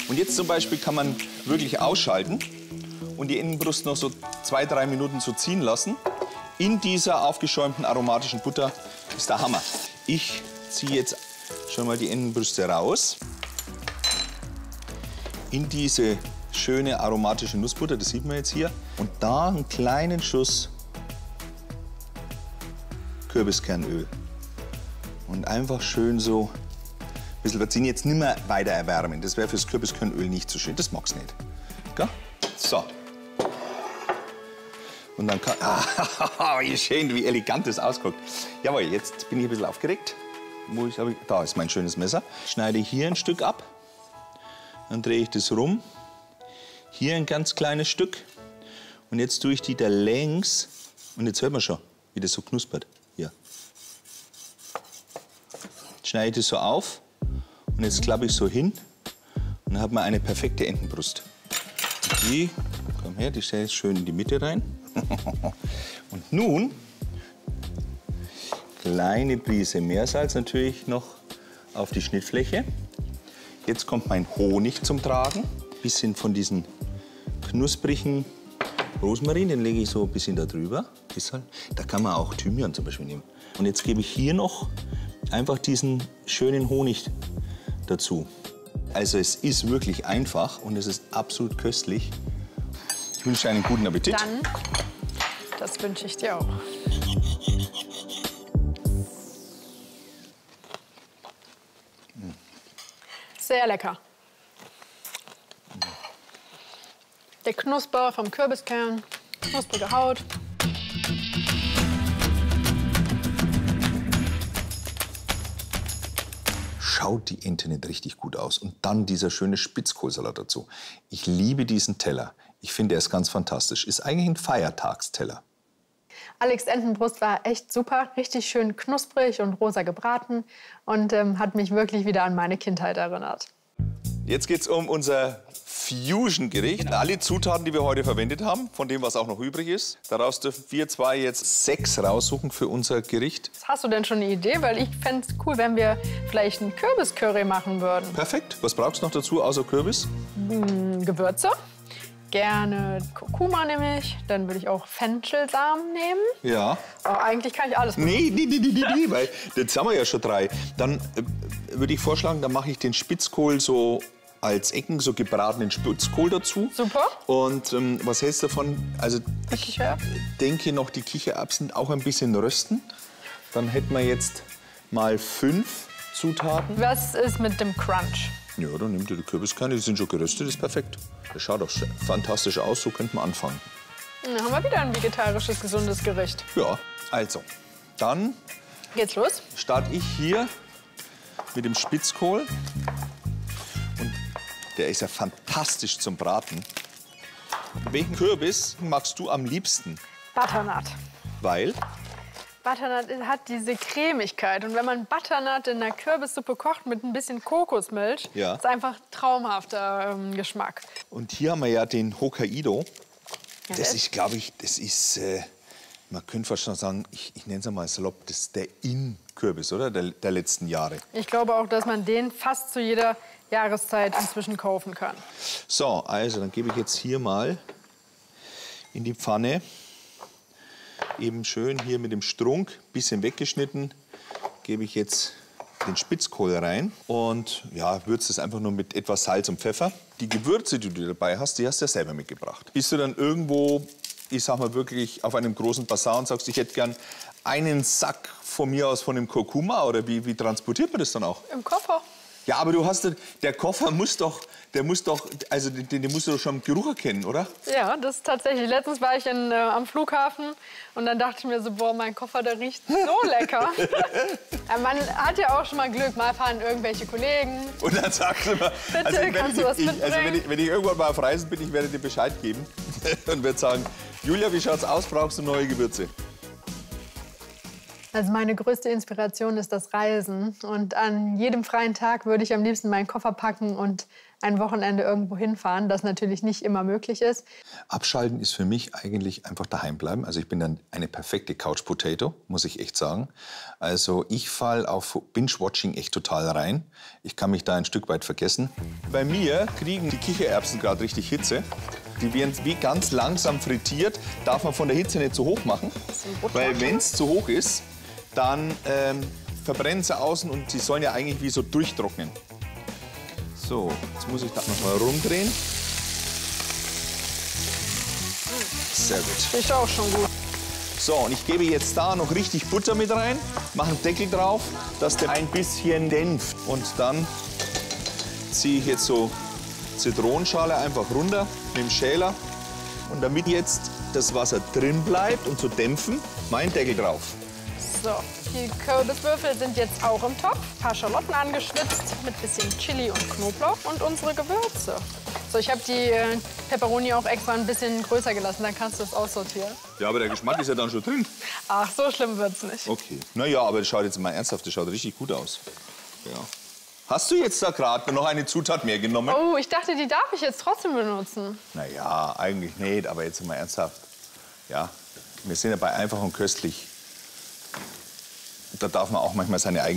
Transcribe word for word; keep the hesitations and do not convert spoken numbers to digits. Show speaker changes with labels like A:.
A: Und jetzt zum Beispiel kann man wirklich ausschalten und die Innenbrust noch so zwei, drei Minuten so ziehen lassen. In dieser aufgeschäumten aromatischen Butter ist der Hammer. Ich ziehe jetzt schon mal die Innenbrüste raus. In diese schöne aromatische Nussbutter, das sieht man jetzt hier. Und da einen kleinen Schuss Kürbiskernöl. Und einfach schön so ein bisschen, wir ziehen jetzt nicht mehr weiter erwärmen. Das wäre fürs Kürbiskernöl nicht so schön. Das mag's nicht. Gell? So. Und dann kann. Ah, wie schön, wie elegant das ausguckt. Jawohl, jetzt bin ich ein bisschen aufgeregt. Wo ich, ich, da ist mein schönes Messer. Schneide hier ein Stück ab. Dann drehe ich das rum. Hier ein ganz kleines Stück. Und jetzt tue ich die da längs. Und jetzt hört man schon, wie das so knuspert. Hier. Schneide ich das so auf. Und jetzt klappe ich so hin. Und dann hat man eine perfekte Entenbrust. Die, komm her, die stelle ich schön in die Mitte rein. Und nun kleine Prise Meersalz natürlich noch auf die Schnittfläche. Jetzt kommt mein Honig zum Tragen. Ein bisschen von diesen knusprigen Rosmarin, den lege ich so ein bisschen da drüber. Da kann man auch Thymian zum Beispiel nehmen. Und jetzt gebe ich hier noch einfach diesen schönen Honig dazu. Also es ist wirklich einfach und es ist absolut köstlich. Ich wünsche dir einen guten Appetit.
B: Dann, das wünsche ich dir auch. Sehr lecker. Der Knusper vom Kürbiskern, knusprige Haut.
A: Schaut die Ente nicht richtig gut aus. Und dann dieser schöne Spitzkohlsalat dazu. Ich liebe diesen Teller. Ich finde, er ist ganz fantastisch. Ist eigentlich ein Feiertagsteller.
B: Alex Entenbrust war echt super, richtig schön knusprig und rosa gebraten und ähm, hat mich wirklich wieder an meine Kindheit erinnert.
A: Jetzt geht es um unser Fusion-Gericht. Genau. Alle Zutaten, die wir heute verwendet haben, von dem, was auch noch übrig ist. Daraus dürfen wir zwei jetzt sechs raussuchen für unser Gericht.
B: Hast du denn schon eine Idee? Weil ich fände es cool, wenn wir vielleicht einen Kürbiscurry machen würden.
A: Perfekt. Was brauchst du noch dazu, außer Kürbis?
B: Hm, Gewürze. Gerne Kurkuma nehme ich. Dann würde ich auch Fenchelsamen nehmen.
A: Ja.
B: Oh, eigentlich kann ich alles machen.
A: Nee, nee, nee, nee, nee, nee, weil jetzt haben wir ja schon drei. Dann äh, würde ich vorschlagen, dann mache ich den Spitzkohl so als Ecken, so gebratenen Spitzkohl dazu.
B: Super.
A: Und ähm, was hältst du davon? Also
B: ich
A: denke noch, die Kichererbsen auch ein bisschen rösten. Dann hätten wir jetzt mal fünf Zutaten.
B: Was ist mit dem Crunch?
A: Ja, dann nimm dir die Kürbiskerne, die sind schon geröstet, das ist perfekt. Das schaut doch fantastisch aus, so könnte man anfangen.
B: Dann haben wir wieder ein vegetarisches, gesundes Gericht.
A: Ja, also, dann
B: geht's los.
A: Starte ich hier mit dem Spitzkohl. Und der ist ja fantastisch zum Braten. Welchen Kürbis magst du am liebsten?
B: Butternut.
A: Weil?
B: Butternut hat diese Cremigkeit. Und wenn man Butternut in einer Kürbissuppe kocht mit ein bisschen Kokosmilch,
A: ja,
B: ist einfach traumhafter ähm, Geschmack.
A: Und hier haben wir ja den Hokkaido.
B: Ja,
A: das ist, glaube ich, das ist, äh, man könnte fast schon sagen, ich, ich nenne es mal salopp, das ist der In-Kürbis, oder? Der, der letzten Jahre.
B: Ich glaube auch, dass man den fast zu jeder Jahreszeit inzwischen kaufen kann.
A: So, also dann gebe ich jetzt hier mal in die Pfanne. Eben schön hier mit dem Strunk, bisschen weggeschnitten, gebe ich jetzt den Spitzkohl rein und ja, würze es einfach nur mit etwas Salz und Pfeffer. Die Gewürze, die du dabei hast, die hast du ja selber mitgebracht. Bist du dann irgendwo, ich sag mal wirklich, auf einem großen Bazar und sagst, ich hätte gern einen Sack von mir aus von dem Kurkuma, oder wie, wie transportiert man das dann auch?
B: Im Koffer.
A: Ja, aber du hast, der Koffer muss doch, der muss doch, also den, den musst du doch schon im Geruch erkennen, oder?
B: Ja, das ist tatsächlich. Letztens war ich in, äh, am Flughafen und dann dachte ich mir so, boah, mein Koffer, der riecht so lecker. Ja, man hat ja auch schon mal Glück, mal fahren irgendwelche Kollegen.
A: Und dann sagst du mal,
B: bitte,
A: also, wenn,
B: kannst
A: ich,
B: du was
A: ich,
B: mitbringen?
A: also wenn, ich, wenn ich irgendwann mal auf Reisen bin, ich werde dir Bescheid geben und werde sagen, Julia, wie schaut's aus, brauchst du neue Gewürze?
B: Also meine größte Inspiration ist das Reisen. Und an jedem freien Tag würde ich am liebsten meinen Koffer packen und ein Wochenende irgendwo hinfahren, das natürlich nicht immer möglich ist.
A: Abschalten ist für mich eigentlich einfach daheim bleiben. Also ich bin dann eine perfekte Couch Potato, muss ich echt sagen. Also ich falle auf Binge-Watching echt total rein. Ich kann mich da ein Stück weit vergessen. Bei mir kriegen die Kichererbsen gerade richtig Hitze. Die werden wie ganz langsam frittiert. Darf man von der Hitze nicht zu hoch machen. Weil wenn es zu hoch ist, dann ähm, verbrennen sie außen und sie sollen ja eigentlich wie so durchtrocknen. So, jetzt muss ich das noch mal rumdrehen. Sehr gut.
B: Riecht auch schon gut.
A: So, und ich gebe jetzt da noch richtig Butter mit rein, mache einen Deckel drauf, dass der ein bisschen dämpft. Und dann ziehe ich jetzt so Zitronenschale einfach runter mit dem Schäler. Und damit jetzt das Wasser drin bleibt und zu dämpfen, mein Deckel drauf.
B: So, die Kürbiswürfel sind jetzt auch im Topf. Ein paar Schalotten angeschwitzt mit bisschen Chili und Knoblauch und unsere Gewürze. So, ich habe die äh, Peperoni auch extra ein bisschen größer gelassen, dann kannst du es aussortieren.
A: Ja, aber der Geschmack ist ja dann schon drin.
B: Ach, so schlimm wird's nicht.
A: Okay. Na ja, aber das schaut jetzt mal ernsthaft, das schaut richtig gut aus. Ja. Hast du jetzt da gerade noch eine Zutat mehr genommen?
B: Oh, ich dachte, die darf ich jetzt trotzdem benutzen.
A: Na ja, eigentlich nicht, aber jetzt mal ernsthaft. Ja, wir sind ja bei einfach und köstlich. Da darf man auch manchmal seine eigene